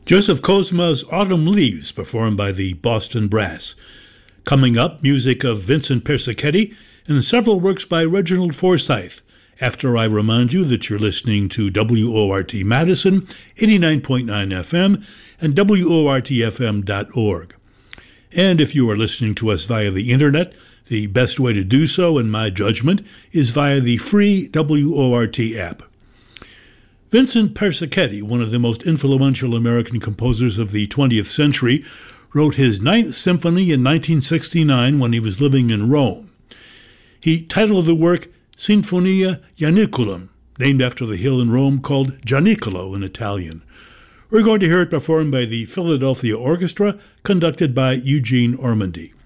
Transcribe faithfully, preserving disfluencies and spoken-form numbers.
Joseph Cosma's Autumn Leaves, performed by the Boston Brass. Coming up, music of Vincent Persichetti and several works by Reginald Forsyth, after I remind you that you're listening to W O R T Madison, eighty-nine point nine F M, and W O R T F M dot org. And if you are listening to us via the internet, the best way to do so, in my judgment, is via the free W O R T app. Vincent Persichetti, one of the most influential American composers of the twentieth century, wrote his Ninth Symphony in nineteen sixty-nine when he was living in Rome. He titled the work Sinfonia Ianiculum, named after the hill in Rome called Gianicolo in Italian. We're going to hear it performed by the Philadelphia Orchestra, conducted by Eugene Ormandy.